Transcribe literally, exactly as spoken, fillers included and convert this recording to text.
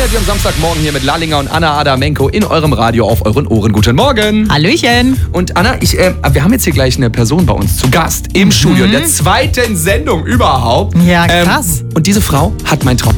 wie am Samstagmorgen hier mit Lallinger und Anna Adamenko in eurem Radio auf euren Ohren. Guten Morgen. Hallöchen. Und Anna, ich, äh, wir haben jetzt hier gleich eine Person bei uns zu Gast im mhm. Studio, in der zweiten Sendung überhaupt. Ja, krass. Ähm, und diese Frau hat mein Traum